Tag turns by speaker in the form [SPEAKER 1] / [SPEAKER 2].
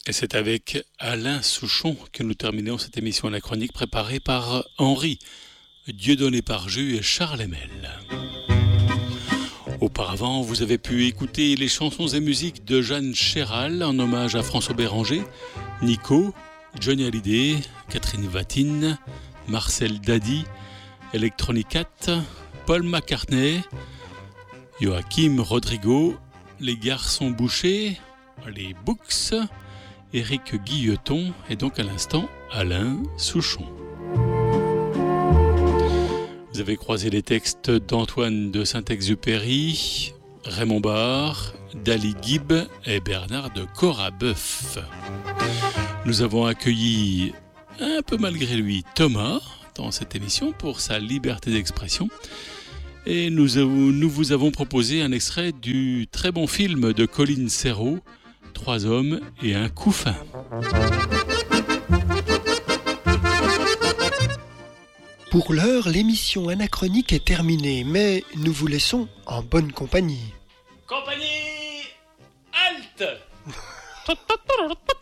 [SPEAKER 1] Et c'est avec Alain Souchon que nous terminons cette émission anachronique préparée par Henri, Dieudonné Parjus et Charles Emel. Auparavant, vous avez pu écouter les chansons et musiques de Jeanne Chéral en hommage à François Béranger, Nico, Johnny Hallyday, Catherine Vatine, Marcel Dadi, Electronic Cat, Paul McCartney, Joachim Rodrigo, les Garçons Bouchers, les Books, Éric Guilleton et donc à l'instant Alain Souchon. Vous avez croisé les textes d'Antoine de Saint-Exupéry, Raymond Barre, Dali Gibb et Bernard de Corabeuf. Nous avons accueilli, un peu malgré lui, Thomas dans cette émission pour sa liberté d'expression. Et nous vous avons proposé un extrait du très bon film de Colin Serrault, 3 hommes et un couffin.
[SPEAKER 2] Pour l'heure, l'émission anachronique est terminée, mais nous vous laissons en bonne compagnie.
[SPEAKER 1] Compagnie, halte.